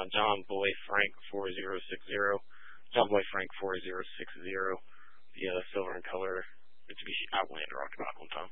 John Boy Frank 4060. John Boy Frank 4060. The silver in color Mitsubishi Outlander Octobot one time.